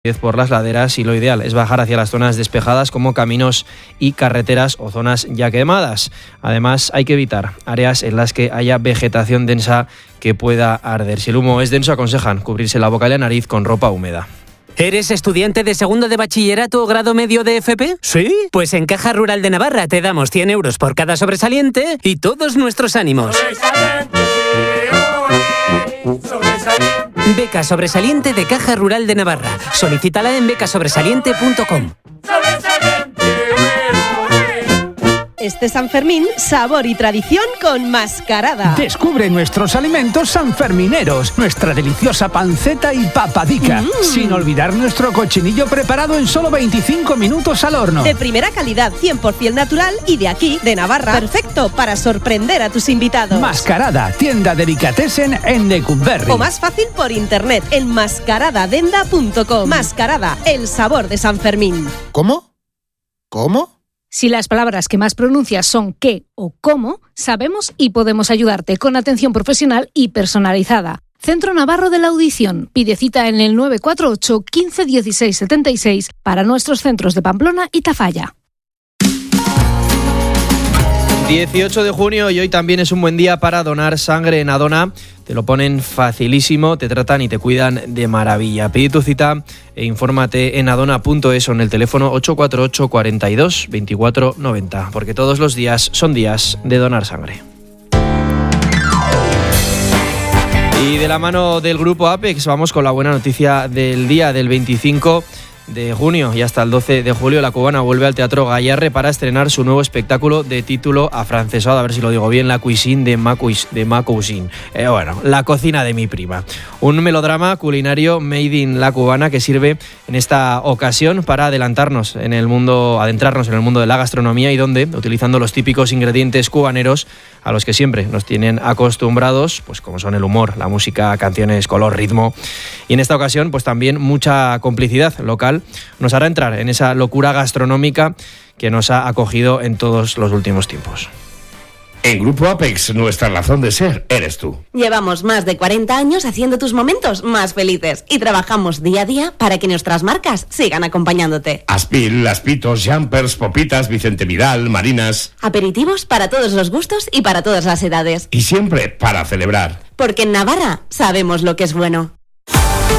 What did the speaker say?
por las laderas y lo ideal es bajar hacia las zonas despejadas como caminos y carreteras o zonas ya quemadas. Además, hay que evitar áreas en las que haya vegetación densa que pueda arder. Si el humo es denso, aconsejan cubrirse la boca y la nariz con ropa húmeda. ¿Eres estudiante de segundo de bachillerato o grado medio de FP? ¿Sí? Pues en Caja Rural de Navarra te damos 100 euros por cada sobresaliente y todos nuestros ánimos. Beca sobresaliente de Caja Rural de Navarra. Solicítala en becasobresaliente.com. Este San Fermín, sabor y tradición con Mascarada. Descubre nuestros alimentos sanfermineros, nuestra deliciosa panceta y papadica, sin olvidar nuestro cochinillo preparado en solo 25 minutos al horno. De primera calidad, 100% natural y de aquí, de Navarra. Perfecto para sorprender a tus invitados. Mascarada, tienda delicatessen en Lecumberri. O más fácil por internet en mascaradadenda.com. Mascarada, el sabor de San Fermín. ¿Cómo? Si las palabras que más pronuncias son qué o cómo, sabemos y podemos ayudarte con atención profesional y personalizada. Centro Navarro de la Audición. Pide cita en el 948 15 16 76 para nuestros centros de Pamplona y Tafalla. 18 de junio y hoy también es un buen día para donar sangre en Adona. Te lo ponen facilísimo, te tratan y te cuidan de maravilla. Pide tu cita e infórmate en adona.es o en el teléfono 848 42 24 90, porque todos los días son días de donar sangre. Y de la mano del grupo Apex vamos con la buena noticia del día del 25 de junio y hasta el 12 de julio la cubana vuelve al Teatro Gayarre para estrenar su nuevo espectáculo de título afrancesado, a ver si lo digo bien, La Cuisine de ma Cousine. La cocina de mi prima. Un melodrama culinario made in la cubana que sirve en esta ocasión para adentrarnos en el mundo de la gastronomía y donde, utilizando los típicos ingredientes cubaneros a los que siempre nos tienen acostumbrados, pues como son el humor, la música, canciones, color, ritmo, y en esta ocasión pues también mucha complicidad local, nos hará entrar en esa locura gastronómica que nos ha acogido en todos los últimos tiempos. En Grupo Apex, nuestra razón de ser eres tú. Llevamos más de 40 años haciendo tus momentos más felices y trabajamos día a día para que nuestras marcas sigan acompañándote. Aspil, Aspitos, Jumpers, Popitas, Vicente Vidal, Marinas. Aperitivos para todos los gustos y para todas las edades. Y siempre para celebrar. Porque en Navarra sabemos lo que es bueno.